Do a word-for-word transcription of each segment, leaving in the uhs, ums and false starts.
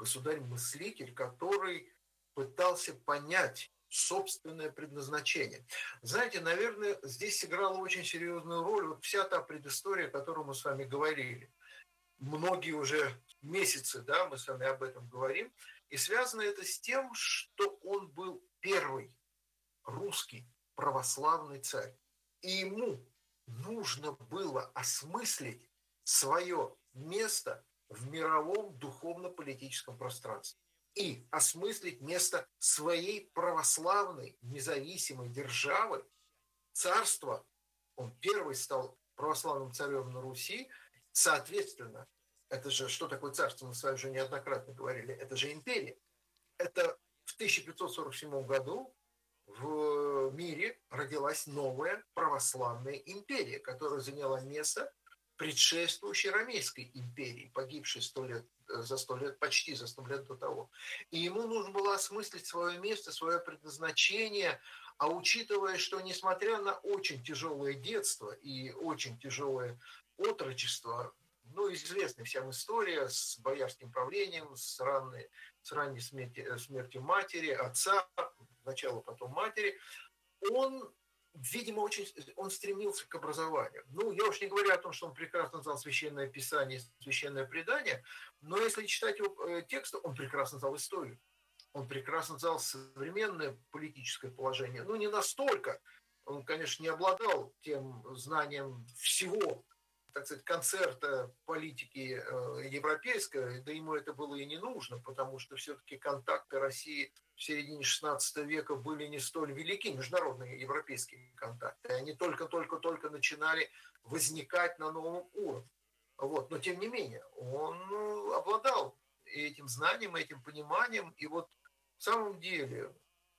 государь-мыслитель, который пытался понять собственное предназначение. Знаете, наверное, здесь сыграла очень серьезную роль вот вся та предыстория, о которой мы с вами говорили. Многие уже месяцы, да, мы с вами об этом говорим, и связано это с тем, что он был первый русский православный царь. И ему нужно было осмыслить свое место в мировом духовно-политическом пространстве и осмыслить место своей православной независимой державы, царства. Он первый стал православным царем на Руси, соответственно, это же, что такое царство, мы с вами уже неоднократно говорили, это же империя. Это в тысяча пятьсот сорок седьмом году в мире родилась новая православная империя, которая заняла место предшествующей Ромейской империи, погибшей сто лет, за сто лет, почти за сто лет до того. И ему нужно было осмыслить свое место, свое предназначение, а учитывая, что несмотря на очень тяжелое детство и очень тяжелое отрочество, ну, известная всем история с боярским правлением, с ранней, с ранней смерти, смертью матери, отца, сначала потом матери, он, видимо, очень, он стремился к образованию. Ну, я уж не говорю о том, что он прекрасно знал священное писание, священное предание, но если читать его тексты, он прекрасно знал историю. Он прекрасно знал современное политическое положение. Ну, не настолько. Он, конечно, не обладал тем знанием всего, так сказать, концерта политики европейской, да ему это было и не нужно, потому что все-таки контакты России в середине шестнадцатого века были не столь велики, международные европейские контакты. Они только-только-только начинали возникать на новом уровне. Вот. Но, тем не менее, он обладал этим знанием, этим пониманием. И вот в самом деле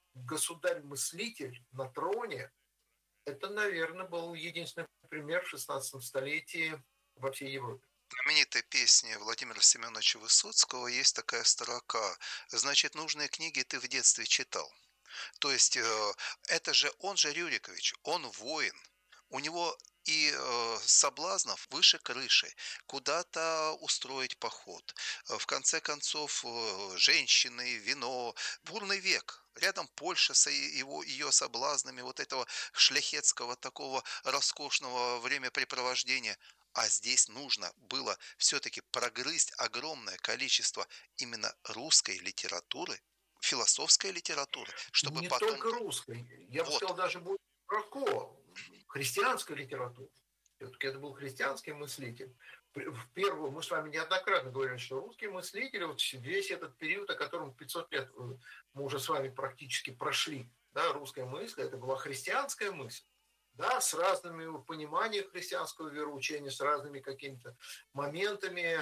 государь-мыслитель на троне – это, наверное, был единственный пример в шестнадцатом столетии во всей Европе. В знаменитой песне Владимира Семеновича Высоцкого есть такая строка: «Значит, нужные книги ты в детстве читал». То есть э, это же он же Рюрикович, он воин. У него и э, соблазнов выше крыши, куда-то устроить поход. Э, В конце концов, э, женщины, вино, бурный век. Рядом Польша с и- его, ее соблазнами вот этого шляхетского такого роскошного времяпрепровождения. А здесь нужно было все-таки прогрызть огромное количество именно русской литературы, философской литературы, чтобы Не потом... только русской, я бы Вот, сказал, даже более широко, христианской литературы. Все-таки это был христианский мыслитель. В первую, мы с вами неоднократно говорили, что русские мыслители, вот весь этот период, о котором пятьсот лет мы уже с вами практически прошли, да, русская мысль, это была христианская мысль, да, с разными пониманием христианского вероучения, с разными какими-то моментами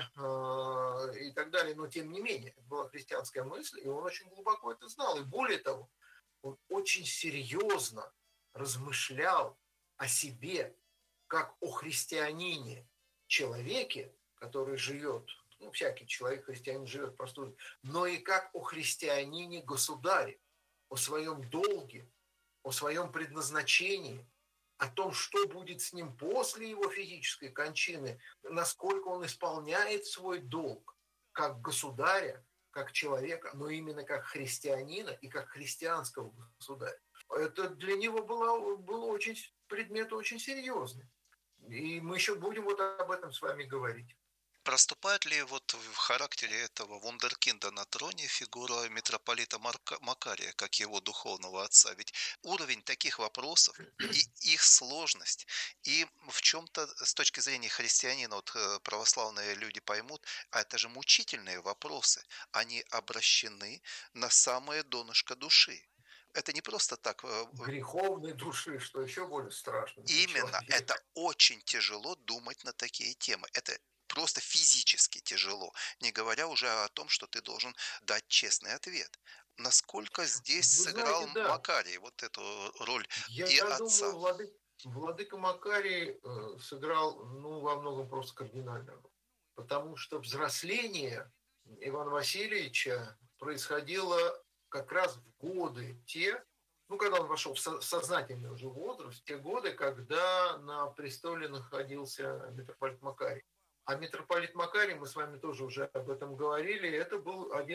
э, и так далее, но тем не менее, это была христианская мысль, и он очень глубоко это знал. И более того, он очень серьезно размышлял о себе, как о христианине, человеке, который живет, ну, всякий человек, христианин живет простой, но и как о христианине государе, о своем долге, о своем предназначении, о том, что будет с ним после его физической кончины, насколько он исполняет свой долг как государя, как человека, но именно как христианина и как христианского государя. Это для него было, было очень, предмет очень серьезный. И мы еще будем вот об этом с вами говорить. проступает ли вот в характере этого вундеркинда на троне фигура митрополита Марка- Макария, как его духовного отца? Ведь уровень таких вопросов и их сложность, и в чем-то с точки зрения христианина, вот э, православные люди поймут, а это же мучительные вопросы, они обращены на самое донышко души. Это не просто так. э, Греховной души, что еще более страшно для Именно, это человека. очень тяжело думать на такие темы. Это просто физически тяжело, не говоря уже о том, что ты должен дать честный ответ. Насколько здесь Вы сыграл знаете, да, Макарий вот эту роль я и думаю, отца? владыка, владыка Макарий э, сыграл, ну, во многом просто кардинальную роль. Потому что взросление Ивана Васильевича происходило как раз в годы те, ну, когда он вошел в со- сознательный уже возраст, те годы, когда на престоле находился митрополит Макарий. А митрополит Макарий, мы с вами тоже уже об этом говорили, это был один